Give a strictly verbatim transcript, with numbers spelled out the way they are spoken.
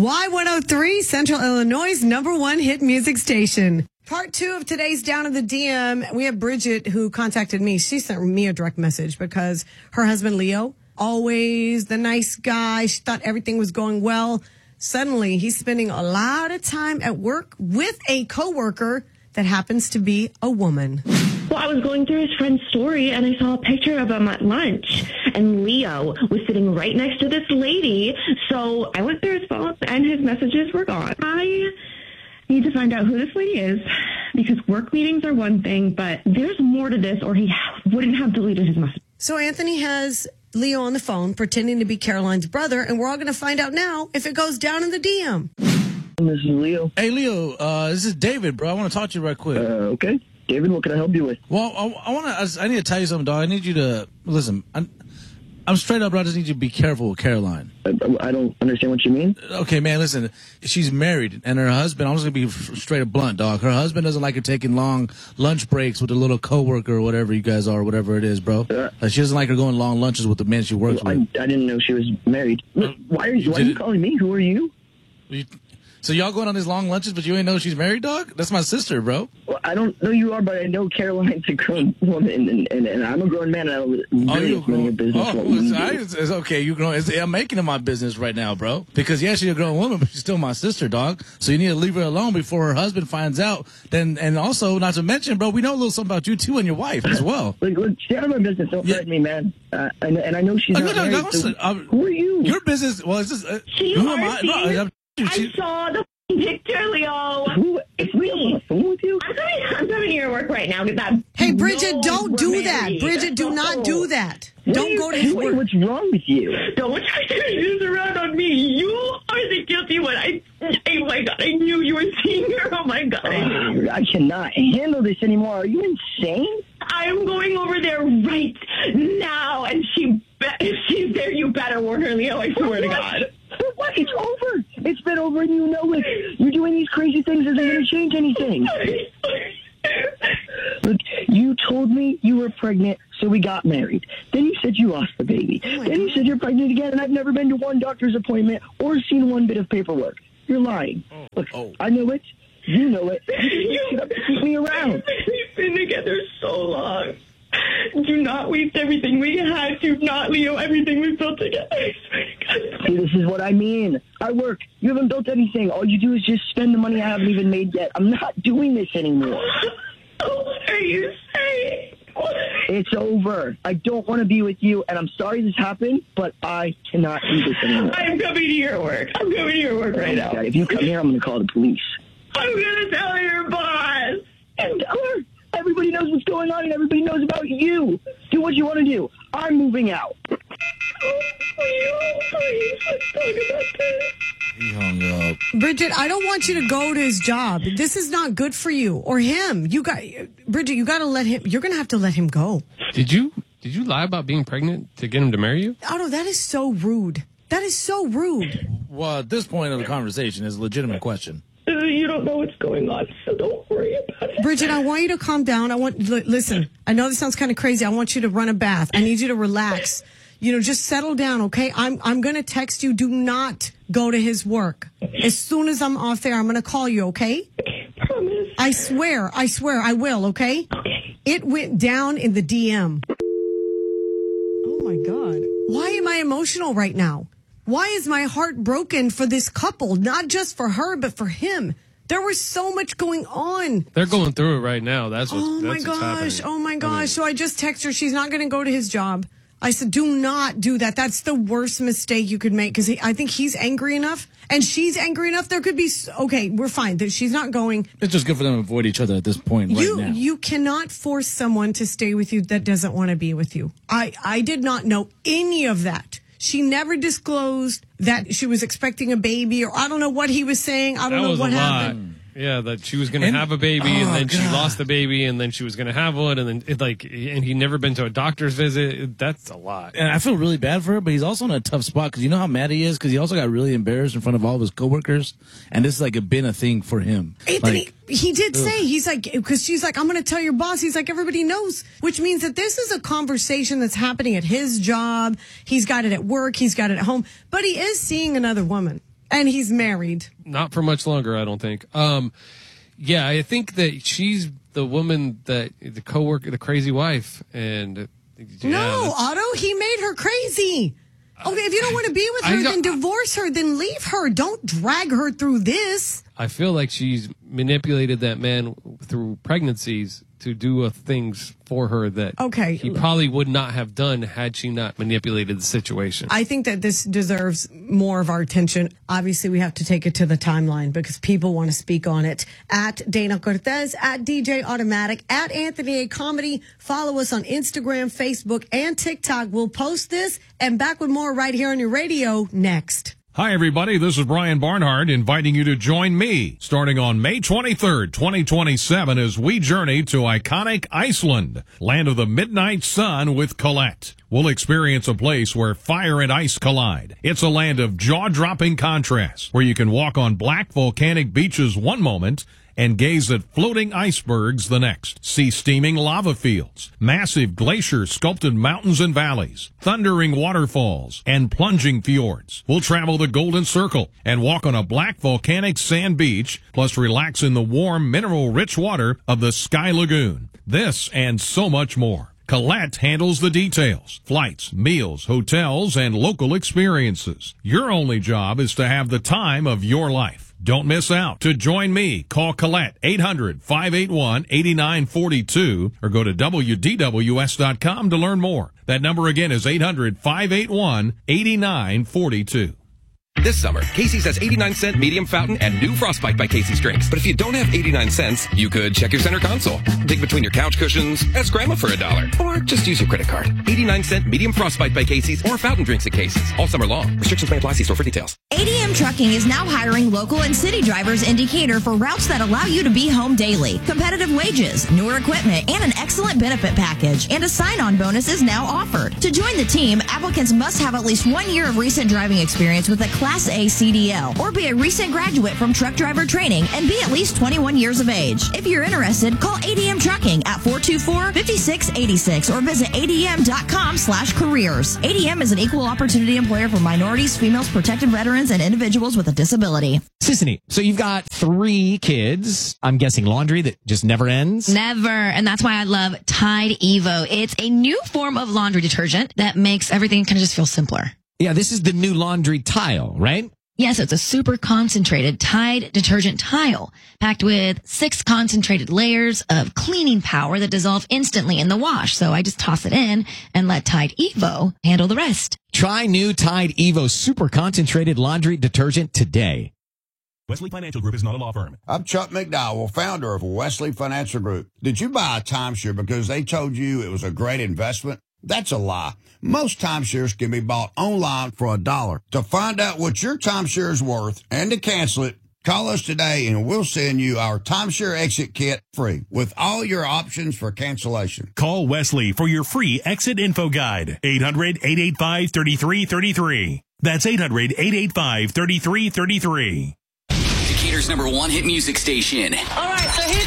Y one oh three, Central Illinois' number one hit music station. Part two of today's Down in the D M, we have Bridget who contacted me. She sent me a direct message because her husband, Leo, always the nice guy. She thought everything was going well. Suddenly, he's spending a lot of time at work with a coworker that happens to be a woman. Well, I was going through his friend's story, and I saw a picture of him at lunch, and Leo was sitting right next to this lady. So I went through his phone, and his messages were gone. I need to find out who this lady is, because work meetings are one thing, but there's more to this, or he wouldn't have deleted his message. So Anthony has Leo on the phone, pretending to be Caroline's brother, and we're all going to find out now if it goes down in the D M. This is Leo. Hey, Leo, uh, this is David, bro. I want to talk to you right quick. Uh, okay. David, what can I help you with? Well, I, I want to. I, I need to tell you something, dog. I need you to listen. I'm, I'm straight up, bro. I just need you to be careful with Caroline. I, I don't understand what you mean. Okay, man. Listen, she's married, and her husband. I'm just gonna be straight up blunt, dog. Her husband doesn't like her taking long lunch breaks with a little coworker or whatever you guys are, or whatever it is, bro. Uh, like, she doesn't like her going long lunches with the men she works well, with. I, I didn't know she was married. Look, why are you? Why are you calling me? Who are you? you So y'all going on these long lunches, but you ain't know she's married, dog? That's my sister, bro. Well, I don't know you are, but I know Caroline's a grown woman, and, and, and I'm a grown man, and I don't really oh, running a business. Oh, it's, I, it's, it's okay. You grown. It's, I'm making it my business right now, bro. Because, yeah, she's a grown woman, but she's still my sister, dog. So you need to leave her alone before her husband finds out. Then, and also, not to mention, bro, we know a little something about you, too, and your wife as well. Look, look, stay out of my business. Don't yeah. threaten me, man. Uh, and, and I know she's uh, not no, no, married, no, so uh, who are you? Your business, well, it's just, uh, She who am I? No, I'm, I saw the picture, Leo. Who? Is Leo on the phone with you? I'm coming, I'm coming to your work right now. That hey, Bridget, no, don't do married. that. Bridget, do not do that. What don't you, go to his wait, work. What's wrong with you? Don't try to turn this around on me. You are the guilty one. I, oh my God, I knew you were seeing her. Oh my God. Uh, I cannot handle this anymore. Are you insane? I'm going over there right now, and she, if she's there, you better warn her, Leo. I swear to God. But what? It's over. It's been over, and you know it. You're doing these crazy things. Isn't going to change anything. Look, you told me you were pregnant, so we got married. Then you said you lost the baby. Oh then you said you're pregnant again, and I've never been to one doctor's appointment or seen one bit of paperwork. You're lying. Oh. Look, oh. I know it. You know it. You have to keep me around. We've been together so long. Do not waste everything we had. Do not, Leo, everything we built together. I swear to God. See, this is what I mean. I work. You haven't built anything. All you do is just spend the money I haven't even made yet. I'm not doing this anymore. Oh, what are you saying? What? It's over. I don't want to be with you, and I'm sorry this happened, but I cannot do this anymore. I'm coming to your work. I'm coming to your work right now. God, if you come here, I'm going to call the police. I'm going to tell your boss. And tell her. Everybody knows what's going on, and everybody knows about you. Do what you want to do. I'm moving out. Oh, Leo, please, let's talk about this. He hung up. Bridget, I don't want you to go to his job. This is not good for you or him. You got, Bridget, you got to let him, you're going to have to let him go. Did you, did you lie about being pregnant to get him to marry you? Otto, that is so rude. That is so rude. Well, at this point of the conversation, it's a legitimate question. You don't know what's going on, so don't worry about it. Bridget, I want you to calm down. I want, li- listen, I know this sounds kind of crazy. I want you to run a bath. I need you to relax. You know, just settle down, okay? I'm, I'm going to text you. Do not go to his work. As soon as I'm off there, I'm going to call you, okay? Okay, promise. I swear, I swear, I will, okay? Okay. It went down in the D M. Oh my God. Why am I emotional right now? Why is my heart broken for this couple? Not just for her, but for him. There was so much going on. They're going through it right now. That's what. Oh my that's what's gosh. happening. Oh my gosh. I mean, So I just text her. She's not going to go to his job. I said, do not do that. That's the worst mistake you could make because I think he's angry enough and she's angry enough. There could be, okay, we're fine. She's not going. It's just good for them to avoid each other at this point right You now. you cannot force someone to stay with you that doesn't want to be with you. I, I did not know any of that. She never disclosed that she was expecting a baby or I don't know what he was saying. I don't that know was what a happened. lot. Yeah, that she was going to And- have a baby, Oh, and then she God. lost the baby, and then she was going to have one, and then it, like, and he'd never been to a doctor's visit. That's a lot. And I feel really bad for her, but he's also in a tough spot because you know how mad he is because he also got really embarrassed in front of all of his coworkers, and this is like a, been a thing for him. Anthony, Like, he did say, he's like, because she's like, I'm going to tell your boss. He's like, everybody knows, which means that this is a conversation that's happening at his job. He's got it at work. He's got it at home, but he is seeing another woman. And he's married. Not for much longer, I don't think. Um, yeah, I think that she's the woman that the coworker, the crazy wife, and yeah, no, Otto, he made her crazy. Okay, if you don't want to be with her, then divorce her, then leave her. Don't drag her through this. I feel like she's manipulated that man through pregnancies to do uh, things for her that okay. he probably would not have done had she not manipulated the situation. I think that this deserves more of our attention. Obviously, we have to take it to the timeline because people want to speak on it. At Dana Cortez, at D J Automatic, at Anthony A. Comedy. Follow us on Instagram, Facebook, and TikTok. We'll post this and back with more right here on your radio next. Hi, everybody. This is Brian Barnhart inviting you to join me starting on May twenty-third, twenty twenty-seven as we journey to iconic Iceland, land of the midnight sun with Colette. We'll experience a place where fire and ice collide. It's a land of jaw-dropping contrasts where you can walk on black volcanic beaches one moment and gaze at floating icebergs the next. See steaming lava fields, massive glacier-sculpted mountains and valleys, thundering waterfalls, and plunging fjords. We'll travel the Golden Circle and walk on a black volcanic sand beach, plus relax in the warm, mineral-rich water of the Sky Lagoon. This and so much more. Colette handles the details, flights, meals, hotels, and local experiences. Your only job is to have the time of your life. Don't miss out. To join me, call Colette eight hundred, five eight one, eight nine four two or go to W D W S dot com to learn more. That number again is eight hundred, five eight one, eight nine four two. This summer, Casey's has eighty-nine cent medium fountain and new Frostbite by Casey's drinks. But if you don't have eighty-nine cents, you could check your center console, dig between your couch cushions, ask Grandma for a dollar, or just use your credit card. eighty-nine cent medium Frostbite by Casey's or fountain drinks at Casey's. All summer long. Restrictions may apply. See store for details. A D M Trucking is now hiring local and city drivers in Decatur for routes that allow you to be home daily. Competitive wages, newer equipment, and an excellent benefit package. And a sign-on bonus is now offered. To join the team, applicants must have at least one year of recent driving experience with a Class A C D L or be a recent graduate from truck driver training and be at least twenty-one years of age. If you're interested, call A D M Trucking at four two four, five six eight six or visit A D M dot com slash careers. A D M is an equal opportunity employer for minorities, females, protected veterans, and individuals with a disability. Sissany, so you've got three kids. I'm guessing laundry that just never ends? Never. And that's why I love Tide Evo. It's a new form of laundry detergent that makes everything kind of just feel simpler. Yeah, this is the new laundry tile, right? Yes, it's a super concentrated Tide detergent tile packed with six concentrated layers of cleaning power that dissolve instantly in the wash. So I just toss it in and let Tide Evo handle the rest. Try new Tide Evo super concentrated laundry detergent today. Wesley Financial Group is not a law firm. I'm Chuck McDowell, founder of Wesley Financial Group. Did you buy a timeshare because they told you it was a great investment? That's a lie. Most timeshares can be bought online for a dollar. To find out what your timeshare is worth and to cancel it, call us today and we'll send you our timeshare exit kit free with all your options for cancellation. Call Wesley for your free exit info guide. eight hundred, eight eight five, three three three three. That's eight hundred, eight eight five, three three three three. Decatur's number one hit music station. All right, so here's